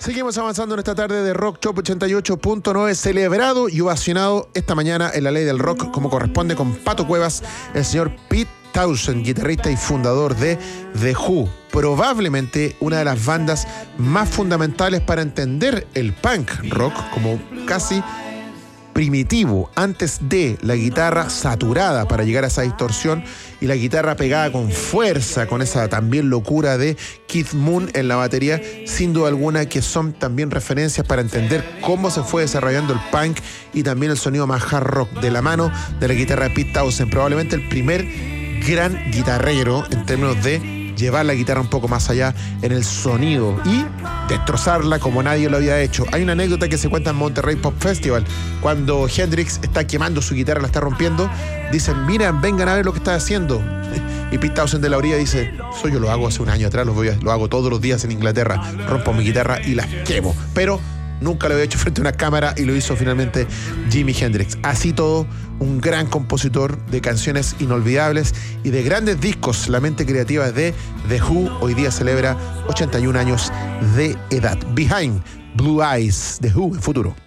Seguimos avanzando en esta tarde de Rock Top 88.9, celebrado y ovacionado esta mañana en la Ley del Rock, como corresponde, con Pato Cuevas, el señor Pete Townshend, guitarrista y fundador de The Who, probablemente una de las bandas más fundamentales para entender el punk rock como casi primitivo, antes de la guitarra saturada para llegar a esa distorsión y la guitarra pegada con fuerza, con esa también locura de Keith Moon en la batería, sin duda alguna que son también referencias para entender cómo se fue desarrollando el punk y también el sonido más hard rock de la mano de la guitarra de Pete Townshend, probablemente el primer gran guitarrero en términos de llevar la guitarra un poco más allá en el sonido y destrozarla como nadie lo había hecho. Hay una anécdota que se cuenta en Monterrey Pop Festival, cuando Hendrix está quemando su guitarra, la está rompiendo, dicen, miren, vengan a ver lo que está haciendo. Y Pete Townshend de la orilla dice, eso yo lo hago hace un año atrás, lo hago todos los días en Inglaterra, rompo mi guitarra y las quemo. Pero nunca lo había hecho frente a una cámara y lo hizo finalmente Jimi Hendrix. Así todo, un gran compositor de canciones inolvidables y de grandes discos. La mente creativa de The Who hoy día celebra 81 años de edad. Behind Blue Eyes, The Who en futuro.